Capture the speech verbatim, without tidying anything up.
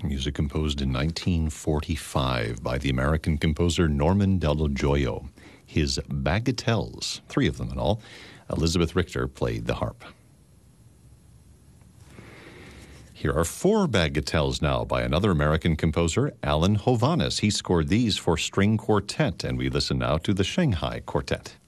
music composed in nineteen forty-five by the American composer Norman Dello Gioia. His Bagatelles, three of them in all. Elizabeth Richter played the harp. Here are four bagatelles now by another American composer, Alan Hovhaness. He scored these for string quartet, and we listen now to the Shanghai Quartet.